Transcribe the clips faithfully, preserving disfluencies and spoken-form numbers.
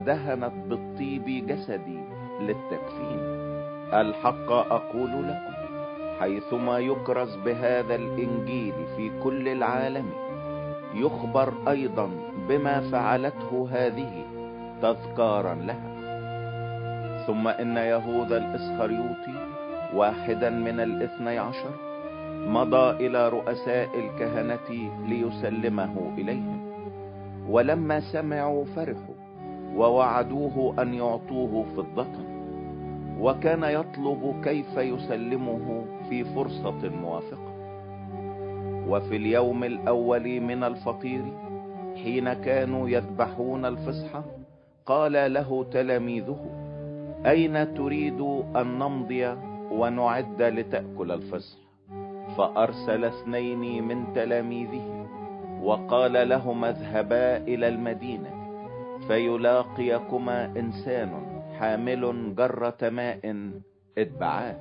دهنت بالطيب جسدي للتكفين. الحق أقول لكم، حيثما يكرز بهذا الإنجيل في كل العالم، يخبر أيضا بما فعلته هذه تذكارا لها. ثم إن يهوذا الإسخريوطي واحدا من الاثني عشر مضى إلى رؤساء الكهنة ليسلمه إليهم، ولما سمعوا فرحوا ووعدوه أن يعطوه فضة، وكان يطلب كيف يسلمه في فرصة موافقة. وفي اليوم الأول من الفطير حين كانوا يذبحون الفصحى قال له تلاميذه: أين تريد أن نمضي ونعد لتأكل الفصح؟ فأرسل اثنين من تلاميذه وقال لهما: اذهبا إلى المدينة فيلاقيكما إنسان حامل جرة ماء، اتبعاه،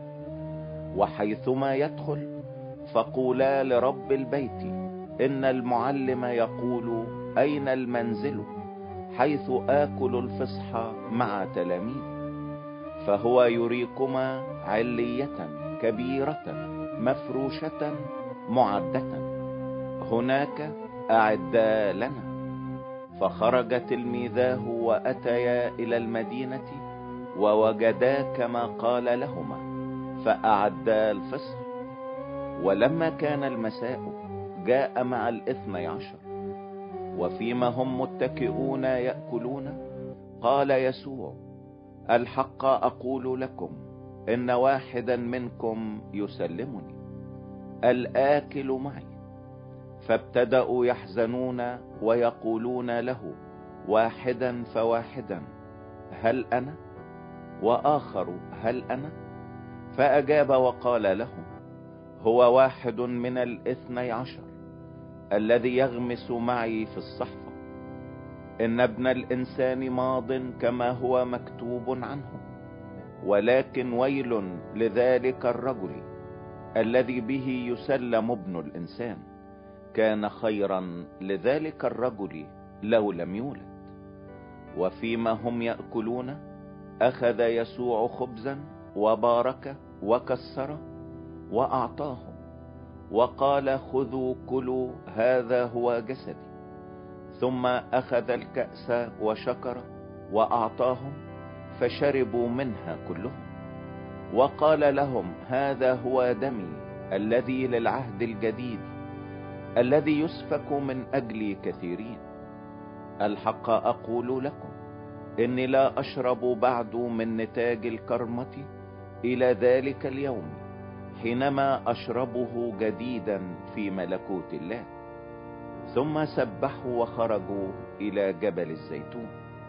وحيثما يدخل فقولا لرب البيت: إن المعلم يقول: أين المنزل حيث آكل الفصح مع تلاميذ؟ فهو يريكما علية كبيرة مفروشة معدة، هناك أعدا لنا. فخرج تلميذاه وأتيا إلى المدينة ووجدا كما قال لهما، فأعدا الفصح. ولما كان المساء جاء مع الاثني عشر، وفيما هم متكئون يأكلون قال يسوع: الحق أقول لكم إن واحدا منكم يسلمني، الآكل معي. فابتدأوا يحزنون ويقولون له واحدا فواحدا: هل أنا؟ وآخر: هل أنا؟ فأجاب وقال لهم: هو واحد من الاثني عشر الذي يغمس معي في الصحفة. إن ابن الإنسان ماض كما هو مكتوب عنه، ولكن ويل لذلك الرجل الذي به يسلم ابن الإنسان. كان خيرا لذلك الرجل لو لم يولد. وفيما هم يأكلون أخذ يسوع خبزا وبارك وكسر وأعطاهم وقال: خذوا كلوا، هذا هو جسدي. ثم أخذ الكأس وشكر وأعطاهم، فشربوا منها كلهم، وقال لهم: هذا هو دمي الذي للعهد الجديد الذي يسفك من أجل كثيرين. الحق أقول لكم إني لا أشرب بعد من نتاج الكرمة إلى ذلك اليوم، حينما أشربه جديدا في ملكوت الله. ثم سبحوا وخرجوا إلى جبل الزيتون.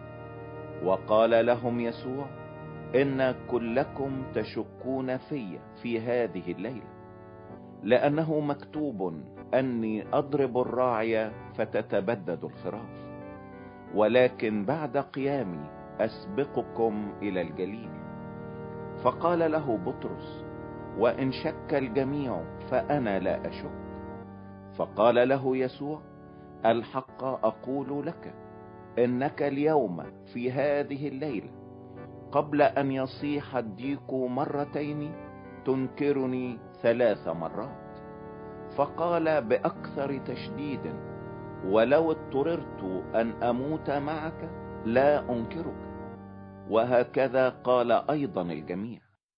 وقال لهم يسوع: إن كلكم تشكون في في هذه الليلة، لأنه مكتوب أني أضرب الراعي فتتبدد الخراف، ولكن بعد قيامي أسبقكم إلى الجليل. فقال له بطرس: وإن شك الجميع فأنا لا أشك. فقال له يسوع: الحق أقول لك إنك اليوم في هذه الليلة قبل أن يصيح الديك مرتين تنكرني ثلاث مرات. فقال بأكثر تشديد: ولو اضطررت أن أموت معك لا أنكرك. وهكذا قال أيضا الجميع.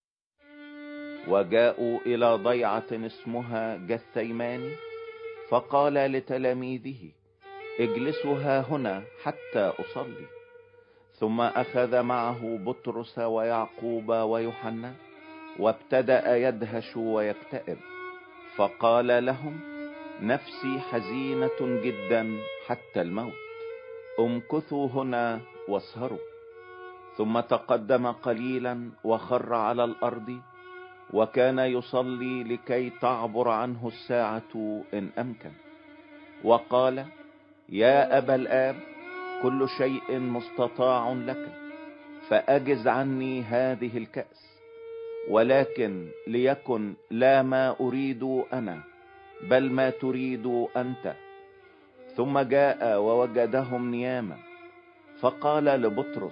وجاءوا إلى ضيعة اسمها جثيماني، فقال لتلاميذه: اجلسوا ها هنا حتى أصلي. ثم أخذ معه بطرس ويعقوب ويوحنا، وابتدأ يدهش ويكتئب، فقال لهم: نفسي حزينة جدا حتى الموت، امكثوا هنا واسهروا. ثم تقدم قليلا وخر على الأرض، وكان يصلي لكي تعبر عنه الساعة إن أمكن، وقال: يا أبا الآب، كل شيء مستطاع لك، فأجز عني هذه الكأس، ولكن ليكن لا ما أريد أنا بل ما تريد أنت. ثم جاء ووجدهم نياما، فقال لبطرس: